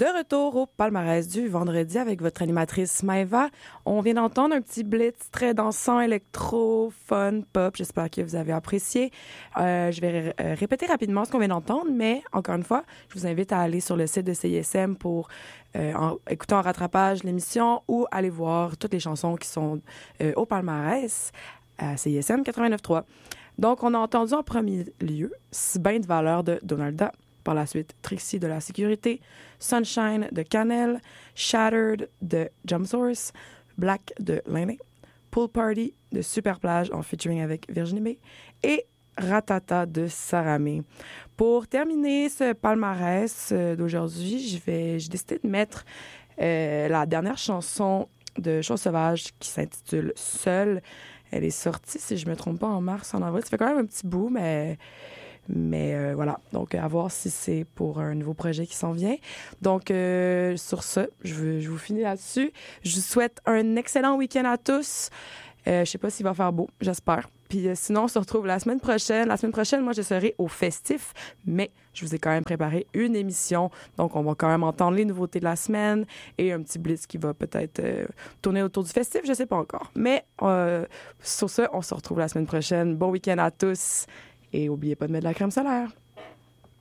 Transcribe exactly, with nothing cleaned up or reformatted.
De retour au palmarès du vendredi avec votre animatrice Maëva. On vient d'entendre un petit blitz très dansant, électro, fun, pop. J'espère que vous avez apprécié. Euh, je vais r- euh, répéter rapidement ce qu'on vient d'entendre, mais encore une fois, je vous invite à aller sur le site de C I S M pour euh, en, écouter en rattrapage l'émission ou aller voir toutes les chansons qui sont euh, au palmarès à C I S M quatre-vingt-neuf point trois. Donc, on a entendu en premier lieu « Si ben de valeur » de Donalda. Par la suite, Trixie de La Sécurité, Sunshine de Canel, Shattered de Jump Source, Black de Lainé, Pool Party de Super Plage en featuring avec Virginie B et Ratata de Saramé. Pour terminer ce palmarès euh, d'aujourd'hui, je vais, j'ai décidé de mettre euh, la dernière chanson de Chose Sauvage qui s'intitule Seule. Elle est sortie, si je ne me trompe pas, en mars, en avril. Ça fait quand même un petit bout, mais... Mais euh, voilà, donc à voir si c'est pour un nouveau projet qui s'en vient. Donc euh, sur ce, je, veux, je vous finis là-dessus. Je vous souhaite un excellent week-end à tous. Euh, je sais pas s'il va faire beau, j'espère. Puis euh, sinon, on se retrouve la semaine prochaine. La semaine prochaine, moi, je serai au festif, mais je vous ai quand même préparé une émission. Donc, on va quand même entendre les nouveautés de la semaine et un petit blitz qui va peut-être euh, tourner autour du festif, je sais pas encore. Mais euh, sur ce, on se retrouve la semaine prochaine. Bon week-end à tous. Et n'oubliez pas de mettre de la crème solaire.